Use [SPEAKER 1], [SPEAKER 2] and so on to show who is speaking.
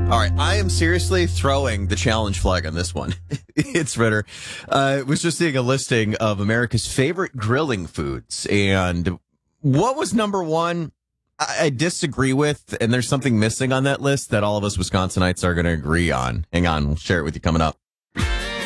[SPEAKER 1] All right, I am seriously throwing the challenge flag on this one. It's Ritter. I was just seeing a listing of America's favorite grilling foods, and what was number one, I disagree with, and there's something missing on that list that all of us Wisconsinites are going to agree on. Hang on, we'll share it with you coming up.